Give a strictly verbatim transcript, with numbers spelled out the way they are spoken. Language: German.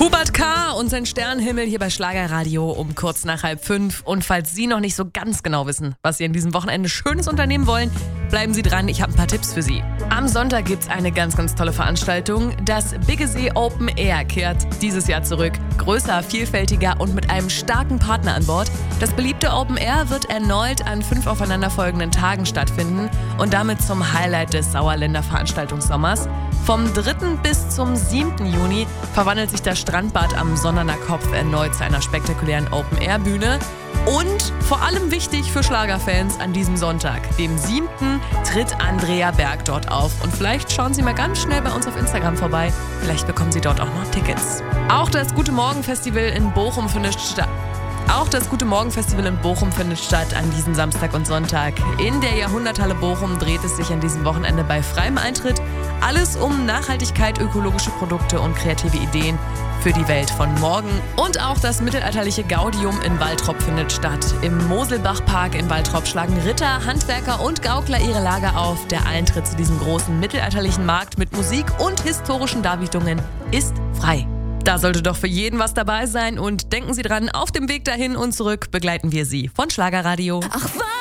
Hubert K. und sein Sternenhimmel hier bei Schlagerradio um kurz nach halb fünf. Und falls Sie noch nicht so ganz genau wissen, was Sie an diesem Wochenende Schönes unternehmen wollen, bleiben Sie dran, ich habe ein paar Tipps für Sie. Am Sonntag gibt's eine ganz, ganz tolle Veranstaltung. Das Biggesee Open Air kehrt dieses Jahr zurück. Größer, vielfältiger und mit einem starken Partner an Bord. Das beliebte Open Air wird erneut an fünf aufeinanderfolgenden Tagen stattfinden und damit zum Highlight des Sauerländer Veranstaltungssommers. Vom dritten bis zum siebten Juni verwandelt sich das Strandbad am Sonnerner Kopf erneut zu einer spektakulären Open-Air-Bühne. Und vor allem wichtig für Schlagerfans an diesem Sonntag, dem siebten tritt Andrea Berg dort auf. Und vielleicht schauen Sie mal ganz schnell bei uns auf Instagram vorbei. Vielleicht bekommen Sie dort auch noch Tickets. Auch das Gute Morgen Festival in Bochum findet statt. Auch das Gute Morgen Festival in Bochum findet statt an diesem Samstag und Sonntag. In der Jahrhunderthalle Bochum dreht es sich an diesem Wochenende bei freiem Eintritt alles um Nachhaltigkeit, ökologische Produkte und kreative Ideen für die Welt von morgen. Und auch das mittelalterliche Gaudium in Waltrop findet statt. Im Moselbachpark in Waltrop schlagen Ritter, Handwerker und Gaukler ihre Lager auf. Der Eintritt zu diesem großen mittelalterlichen Markt mit Musik und historischen Darbietungen ist frei. Da sollte doch für jeden was dabei sein und denken Sie dran, auf dem Weg dahin und zurück begleiten wir Sie von Schlagerradio. Ach was?